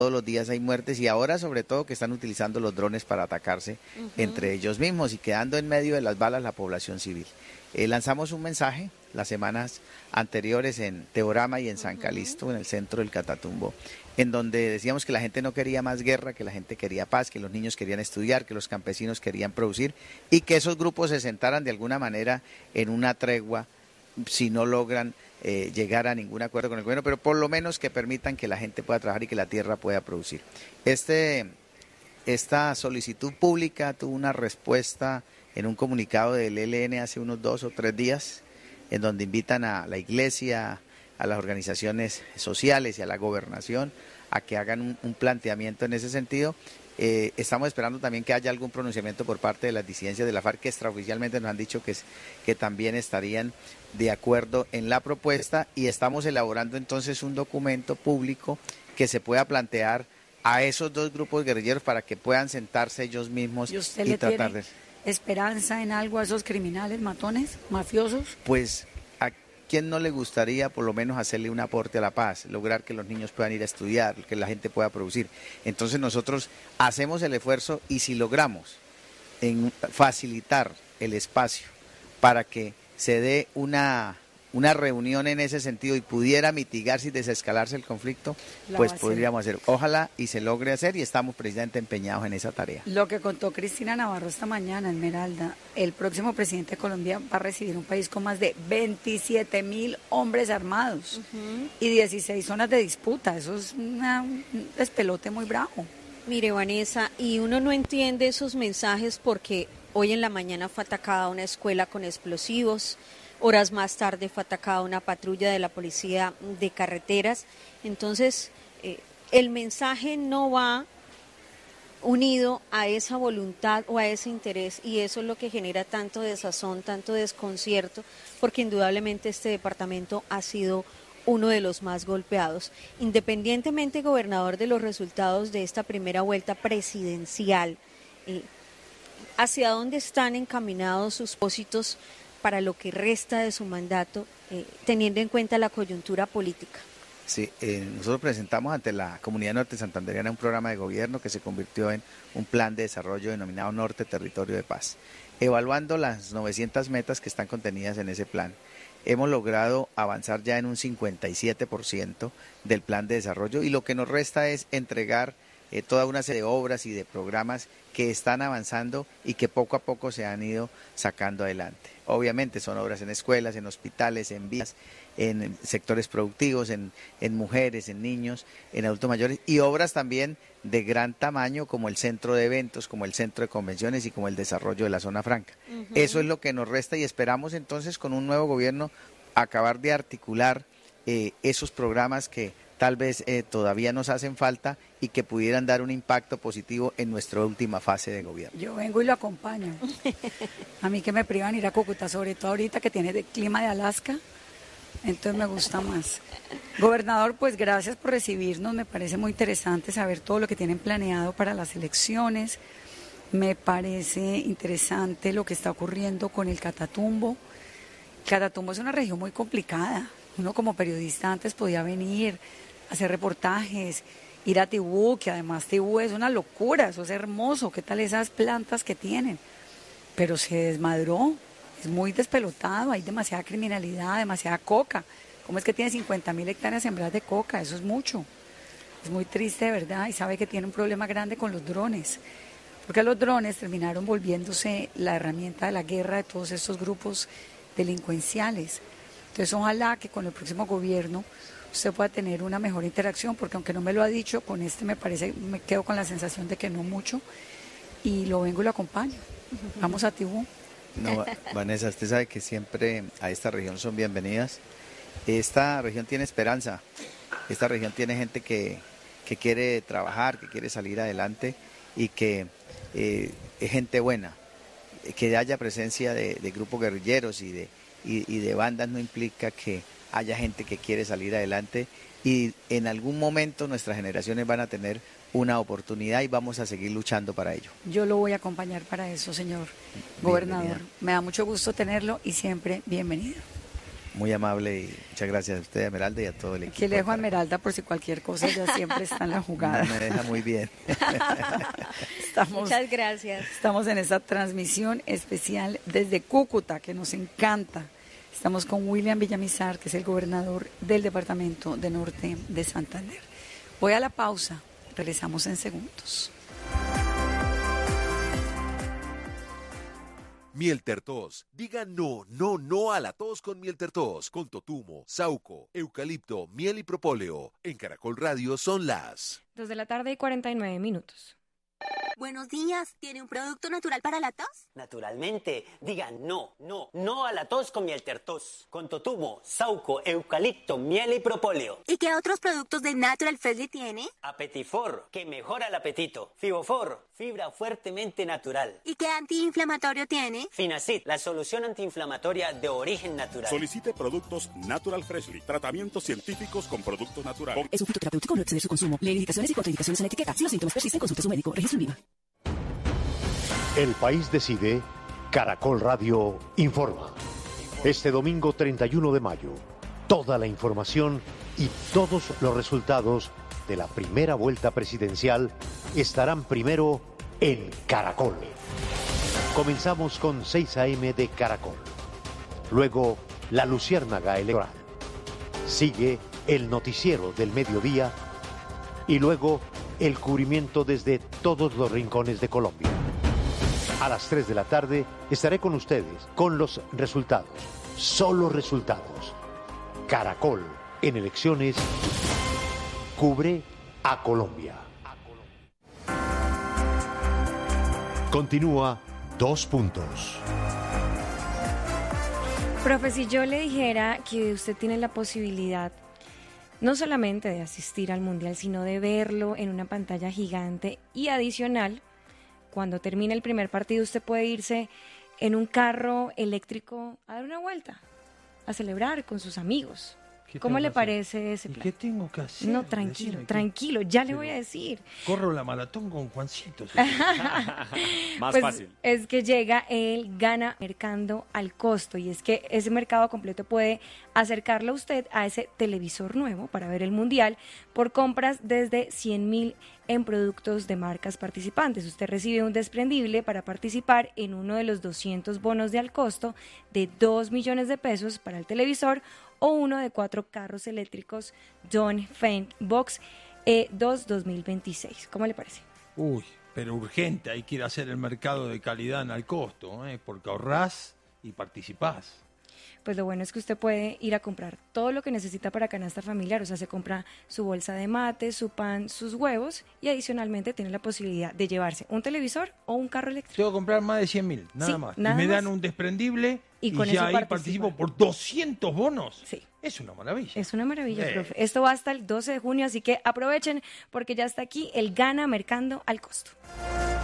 todos los días hay muertes y ahora sobre todo que están utilizando los drones para atacarse entre ellos mismos y quedando en medio de las balas la población civil. Lanzamos un mensaje las semanas anteriores en Teorama y en San Calixto, en el centro del Catatumbo, en donde decíamos que la gente no quería más guerra, que la gente quería paz, que los niños querían estudiar, que los campesinos querían producir y que esos grupos se sentaran de alguna manera en una tregua si no logran llegar a ningún acuerdo con el gobierno, pero por lo menos que permitan que la gente pueda trabajar y que la tierra pueda producir. Esta solicitud pública tuvo una respuesta en un comunicado del ELN hace unos 2 o 3 días, en donde invitan a la iglesia, a las organizaciones sociales y a la gobernación a que hagan un planteamiento en ese sentido. Estamos esperando también que haya algún pronunciamiento por parte de las disidencias de la FARC, que extraoficialmente nos han dicho que también estarían de acuerdo en la propuesta, y estamos elaborando entonces un documento público que se pueda plantear a esos dos grupos guerrilleros para que puedan sentarse ellos mismos y tratar de... ¿Esperanza en algo a esos criminales, matones, mafiosos? Pues a quién no le gustaría por lo menos hacerle un aporte a la paz, lograr que los niños puedan ir a estudiar, que la gente pueda producir. Entonces nosotros hacemos el esfuerzo y si logramos facilitar el espacio para que se dé una reunión en ese sentido y pudiera mitigarse y desescalarse el conflicto, pues podríamos hacer. Ojalá y se logre hacer y estamos precisamente empeñados en esa tarea. Lo que contó Cristina Navarro esta mañana, Esmeralda, el próximo presidente de Colombia va a recibir un país con más de 27.000 hombres armados y 16 zonas de disputa. Eso es un despelote muy bravo. Mire, Vanessa, y uno no entiende esos mensajes porque hoy en la mañana fue atacada una escuela con explosivos. Horas más tarde fue atacada una patrulla de la policía de carreteras. Entonces, el mensaje no va unido a esa voluntad o a ese interés, y eso es lo que genera tanto desazón, tanto desconcierto, porque indudablemente este departamento ha sido uno de los más golpeados. Independientemente, gobernador, de los resultados de esta primera vuelta presidencial, ¿hacia dónde están encaminados sus propósitos para lo que resta de su mandato, teniendo en cuenta la coyuntura política? Sí, nosotros presentamos ante la Comunidad Norte Santanderiana un programa de gobierno que se convirtió en un plan de desarrollo denominado Norte Territorio de Paz. Evaluando las 900 metas que están contenidas en ese plan, hemos logrado avanzar ya en un 57% del plan de desarrollo y lo que nos resta es entregar toda una serie de obras y de programas que están avanzando y que poco a poco se han ido sacando adelante. Obviamente son obras en escuelas, en hospitales, en vías, en sectores productivos, en mujeres, en niños, en adultos mayores, y obras también de gran tamaño como el centro de eventos, como el centro de convenciones y como el desarrollo de la zona franca. Eso es lo que nos resta y esperamos entonces con un nuevo gobierno acabar de articular esos programas que tal vez todavía nos hacen falta y que pudieran dar un impacto positivo en nuestra última fase de gobierno. Yo vengo y lo acompaño. A mí que me privan ir a Cúcuta, sobre todo ahorita que tiene el clima de Alaska, entonces me gusta más. Gobernador, pues gracias por recibirnos, me parece muy interesante saber todo lo que tienen planeado para las elecciones, me parece interesante lo que está ocurriendo con el Catatumbo. Catatumbo es una región muy complicada, uno como periodista antes podía venir, hacer reportajes, ir a Tibú, que además Tibú es una locura, eso es hermoso, qué tal esas plantas que tienen, pero se desmadró, es muy despelotado, hay demasiada criminalidad, demasiada coca. ¿Cómo es que tiene 50.000 hectáreas sembradas de coca? Eso es mucho, es muy triste de verdad, y sabe que tiene un problema grande con los drones, porque los drones terminaron volviéndose la herramienta de la guerra de todos estos grupos delincuenciales. Entonces ojalá que con el próximo gobierno usted pueda tener una mejor interacción, porque aunque no me lo ha dicho, con este me quedo con la sensación de que no mucho, y lo vengo y lo acompaño. Vamos a Tibú. No, Vanessa, usted sabe que siempre a esta región son bienvenidas. Esta región tiene esperanza, esta región tiene gente que quiere trabajar, que quiere salir adelante y que es gente buena. Que haya presencia de grupos guerrilleros y de bandas no implica que haya gente que quiere salir adelante, y en algún momento nuestras generaciones van a tener una oportunidad y vamos a seguir luchando para ello. Yo lo voy a acompañar para eso, señor gobernador. Me da mucho gusto tenerlo y siempre bienvenido. Muy amable y muchas gracias a usted, Esmeralda, y a todo el equipo. Que le dejo a Esmeralda por si cualquier cosa, ella siempre está en la jugada. Me deja muy bien. Muchas gracias. Estamos en esta transmisión especial desde Cúcuta, que nos encanta. Estamos con William Villamizar, que es el gobernador del departamento de Norte de Santander. Voy a la pausa, regresamos en segundos. Miel Tertos. Diga no, no, no a la tos con Miel Tertos. Con totumo, sauco, eucalipto, miel y propóleo. En Caracol Radio son las 2:49 p.m. Buenos días, ¿tiene un producto natural para la tos? Naturalmente, digan no, no, no a la tos con Miel Tertos. Con totumo, sauco, eucalipto, miel y propóleo. ¿Y qué otros productos de Natural Freshly tiene? Apetifor, que mejora el apetito. Fibofor, fibra fuertemente natural. ¿Y qué antiinflamatorio tiene? Finacid, la solución antiinflamatoria de origen natural. Solicite productos Natural Freshly, tratamientos científicos con productos naturales. Es un fitoterapéutico, no exceder su consumo. Lee indicaciones y contraindicaciones en la etiqueta. Si los síntomas persisten, consulte a su médico. Registro en IVA. El país decide. Caracol Radio informa. Este domingo 31 de mayo, toda la información y todos los resultados de la primera vuelta presidencial estarán primero en Caracol. Comenzamos con 6 a.m. de Caracol. Luego, la Luciérnaga Electoral. Sigue el noticiero del mediodía y luego el cubrimiento desde todos los rincones de Colombia. A las 3 de la tarde estaré con ustedes con los resultados, solo resultados. Caracol en elecciones cubre a Colombia. Continúa 2 puntos. Profe, si yo le dijera que usted tiene la posibilidad no solamente de asistir al Mundial, sino de verlo en una pantalla gigante y adicional, cuando termine el primer partido usted puede irse en un carro eléctrico a dar una vuelta, a celebrar con sus amigos. ¿Cómo le parece ese plan? ¿Qué tengo que hacer? No, tranquilo, ya le voy a decir. Corro la maratón con Juancito. Más pues fácil. Es que llega el Gana Mercando al Costo, y es que ese mercado completo puede acercarlo a usted a ese televisor nuevo para ver el Mundial por compras desde 100.000 en productos de marcas participantes. Usted recibe un desprendible para participar en uno de los 200 bonos de al costo de 2 millones de pesos para el televisor o uno de 4 carros eléctricos John Fane Box 2 2026. ¿Cómo le parece? Uy, pero urgente, hay que ir a hacer el mercado de calidad en al costo, porque ahorrás y participás. Pues lo bueno es que usted puede ir a comprar todo lo que necesita para canasta familiar, o sea, se compra su bolsa de mate, su pan, sus huevos, y adicionalmente tiene la posibilidad de llevarse un televisor o un carro eléctrico. Tengo que comprar más de 100.000, nada más. Nada y me más. dan un desprendible y con ya eso ahí participo por 200 bonos. Sí. Es una maravilla. Es una maravilla, profe. Esto va hasta el 12 de junio, así que aprovechen porque ya está aquí el Gana Mercando al Costo.